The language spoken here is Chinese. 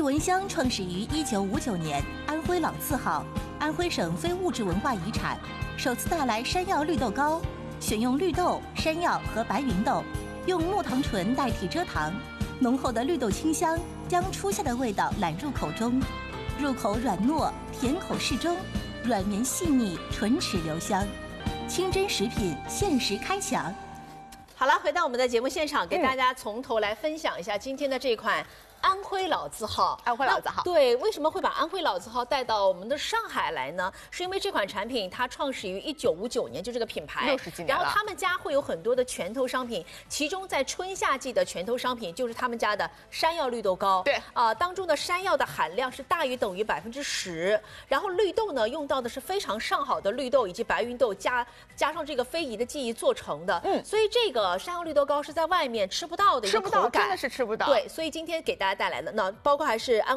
闻香创始于1959年，安徽老字号，安徽省非物质文化遗产，首次带来山药绿豆糕，选用绿豆、山药和白芸豆，用木糖醇代替蔗糖，浓厚的绿豆清香将初夏的味道揽入口中，入口软糯，甜口适中，软绵细腻，唇齿留香，清真食品限时开抢。 好了，回到我们的节目现场，给大家从头来分享一下今天的这款安徽老字号。 安徽老字号， 对，为什么会把安徽老字号带到我们的上海来呢？是因为这款产品它创始于1959年，就这个品牌 60几年了。 然后他们家会有很多的拳头商品，其中在春夏季的拳头商品就是他们家的山药绿豆糕。 对当中的山药的含量是大于等于10%，然后绿豆呢用到的是非常上好的绿豆以及白芸豆加上这个非遗的技艺做成的。所以这个山药绿豆糕是在外面吃不到的一个口感， 真的是吃不到。 对，所以今天给大家带来的那包括还是安。